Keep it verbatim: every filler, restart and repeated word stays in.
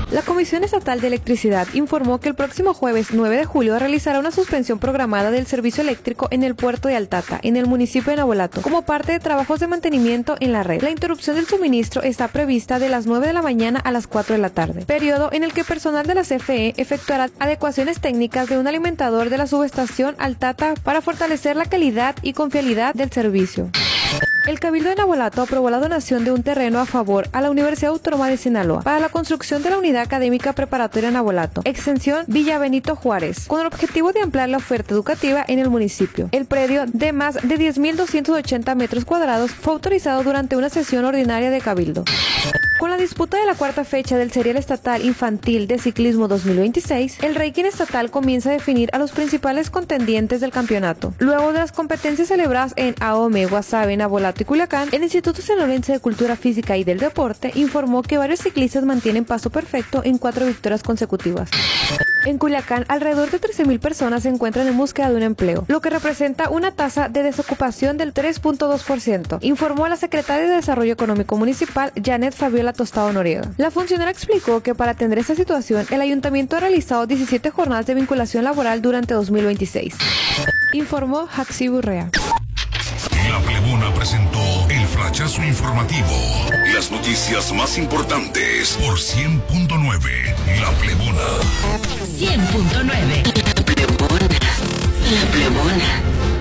La Comisión Estatal de Electricidad informó que el próximo jueves nueve de julio realizará una suspensión programada del servicio eléctrico en el puerto de Altata, en el municipio de Navolato, como parte de trabajos de mantenimiento en la red. La interrupción del suministro está prevista de las nueve de la mañana a las cuatro de la tarde, periodo en el que personal de la C F E efectuará adecuaciones técnicas de un alimentador de la subestación Altata para fortalecer la calidad y confiabilidad del servicio. El Cabildo de Navolato aprobó la donación de un terreno a favor a la Universidad Autónoma de Sinaloa para la construcción de la Unidad Académica Preparatoria Navolato, extensión Villa Benito Juárez, con el objetivo de ampliar la oferta educativa en el municipio. El predio, de más de diez mil doscientos ochenta metros cuadrados, fue autorizado durante una sesión ordinaria de Cabildo. Con la disputa de la cuarta fecha del Serial Estatal Infantil de Ciclismo dos mil veintiséis, el ranking estatal comienza a definir a los principales contendientes del campeonato. Luego de las competencias celebradas en Ahome, Guasave, Navolato y Culiacán, el Instituto Sinaloense de Cultura Física y del Deporte informó que varios ciclistas mantienen paso perfecto en cuatro victorias consecutivas. En Culiacán, alrededor de trece mil personas se encuentran en búsqueda de un empleo, lo que representa una tasa de desocupación del tres punto dos por ciento, informó la secretaria de Desarrollo Económico Municipal, Janet Fabiola Tostado Noriega. La funcionaria explicó que para atender esta situación, el ayuntamiento ha realizado diecisiete jornadas de vinculación laboral durante dos mil veintiséis. Informó Jaxi Burrea. La Plebona presentó el flachazo informativo. Las noticias más importantes por cien punto nueve. La Plebona. cien punto nueve. La Plebona. La Plebona.